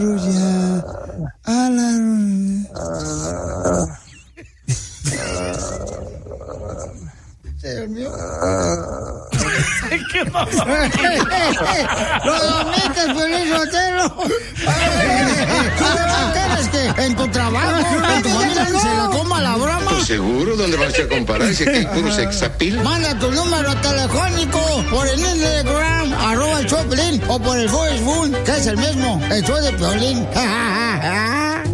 A la... Dios mío. ¿Qué pasó? ¡Lo dormiste, Piolín Sotelo! ¿Tú quieres que en tu trabajo, en tu familia se la coma la broma? Pues seguro, ¿dónde vas a comparar? Si aquí hay puro sexapil. Manda tu número telefónico por el Instagram, @el show de Piolín, o por el Facebook, que es el mismo, el show de Piolín.